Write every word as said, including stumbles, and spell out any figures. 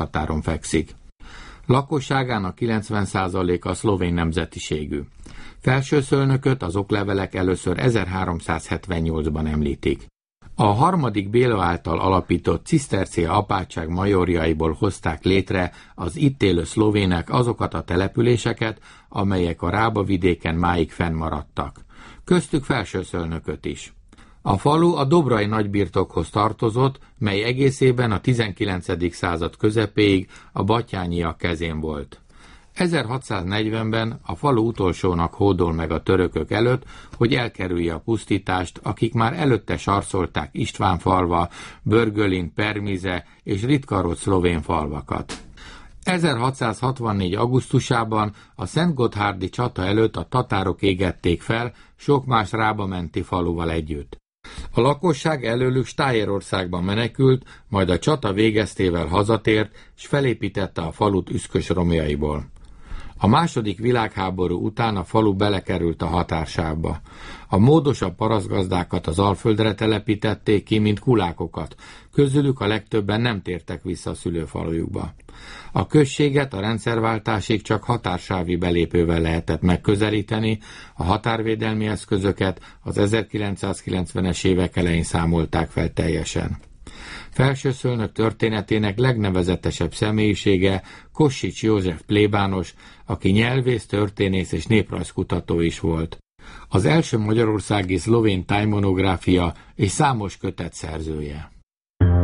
határon fekszik. Lakosságának kilencven százaléka szlovén nemzetiségű. Felsőszölnököt az oklevelek először ezerháromszázhetvennyolcban említik. A harmadik Béla által alapított cisztercia apátság majorjaiból hozták létre az itt élő szlovének azokat a településeket, amelyek a Rába vidéken máig fennmaradtak. Köztük Felsőszölnököt is. A falu a Dobrai nagybirtokhoz tartozott, mely egészében a tizenkilencedik század közepéig a Batthyányiak kezén volt. ezerhatszáznegyvenben a falu utolsónak hódol meg a törökök előtt, hogy elkerülje a pusztítást, akik már előtte sarcolták Istvánfalva, Börgölin, Permize és ritkarodt szlovén falvakat. ezerhatszázhatvannégy. augusztusában a Szentgotthárdi csata előtt a tatárok égették fel, sok más Rába menti faluval együtt. A lakosság előlük Stájerországban menekült, majd a csata végeztével hazatért, és felépítette a falut üszkös romjaiból. A második világháború után a falu belekerült a határsávba. A módosabb parasztgazdákat az Alföldre telepítették ki, mint kulákokat, közülük a legtöbben nem tértek vissza a szülőfalujukba. A községet a rendszerváltásig csak határsávi belépővel lehetett megközelíteni, a határvédelmi eszközöket az ezerkilencszázkilencvenes évek elején számolták fel teljesen. Felsőszölnök történetének legnevezetesebb személyisége Kossuth József plébános, aki nyelvész, történész és néprajzkutató is volt. Az első magyarországi szlovén tájmonográfia és számos kötet szerzője.